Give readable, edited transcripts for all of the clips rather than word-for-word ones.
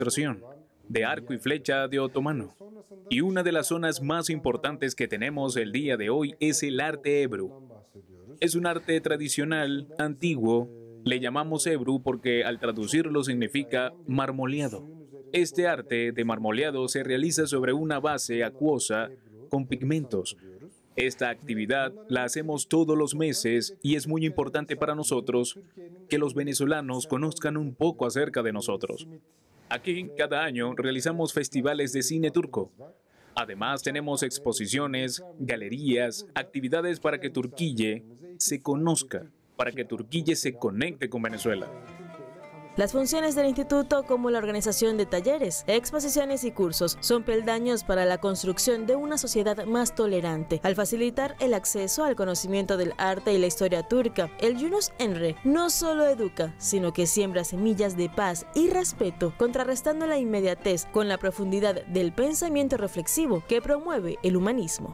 demostración de arco y flecha de otomano. Y una de las zonas más importantes que tenemos el día de hoy es el arte Ebru. Es un arte tradicional, antiguo. Le llamamos Ebru porque al traducirlo significa marmoleado. Este arte de marmoleado se realiza sobre una base acuosa con pigmentos. Esta actividad la hacemos todos los meses y es muy importante para nosotros que los venezolanos conozcan un poco acerca de nosotros. Aquí, cada año, realizamos festivales de cine turco. Además, tenemos exposiciones, galerías, actividades para que Turquille se conozca, para que Turquille se conecte con Venezuela. Las funciones del instituto, como la organización de talleres, exposiciones y cursos, son peldaños para la construcción de una sociedad más tolerante. Al facilitar el acceso al conocimiento del arte y la historia turca, el Yunus Emre no solo educa, sino que siembra semillas de paz y respeto, contrarrestando la inmediatez con la profundidad del pensamiento reflexivo que promueve el humanismo.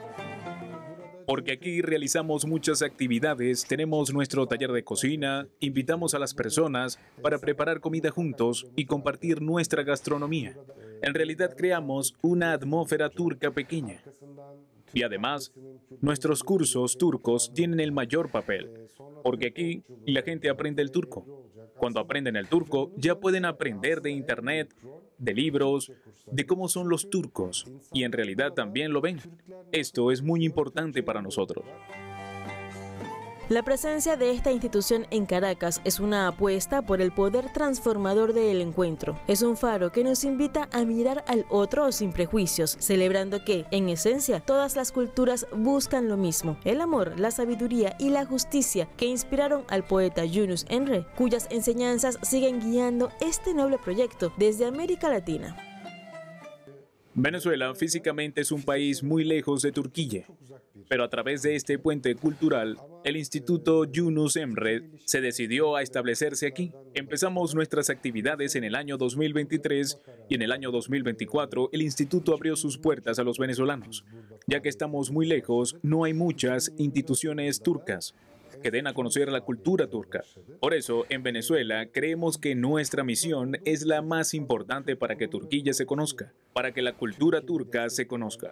Porque aquí realizamos muchas actividades, tenemos nuestro taller de cocina, invitamos a las personas para preparar comida juntos y compartir nuestra gastronomía. En realidad creamos una atmósfera turca pequeña. Y además, nuestros cursos turcos tienen el mayor papel, porque aquí la gente aprende el turco. Cuando aprenden el turco, ya pueden aprender de internet, de libros, de cómo son los turcos, y en realidad también lo ven. Esto es muy importante para nosotros. La presencia de esta institución en Caracas es una apuesta por el poder transformador del encuentro. Es un faro que nos invita a mirar al otro sin prejuicios, celebrando que, en esencia, todas las culturas buscan lo mismo: el amor, la sabiduría y la justicia que inspiraron al poeta Yunus Emre, cuyas enseñanzas siguen guiando este noble proyecto desde América Latina. Venezuela físicamente es un país muy lejos de Turquille, pero a través de este puente cultural, el Instituto Yunus Emre se decidió a establecerse aquí. Empezamos nuestras actividades en el año 2023 y en el año 2024 el instituto abrió sus puertas a los venezolanos. Ya que estamos muy lejos, no hay muchas instituciones turcas que den a conocer la cultura turca. Por eso, en Venezuela, creemos que nuestra misión es la más importante para que Turquille se conozca, para que la cultura turca se conozca.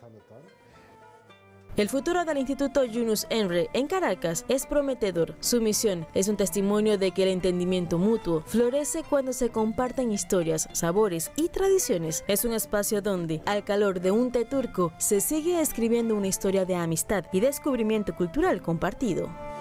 El futuro del Instituto Yunus Emre en Caracas es prometedor. Su misión es un testimonio de que el entendimiento mutuo florece cuando se comparten historias, sabores y tradiciones. Es un espacio donde, al calor de un té turco, se sigue escribiendo una historia de amistad y descubrimiento cultural compartido.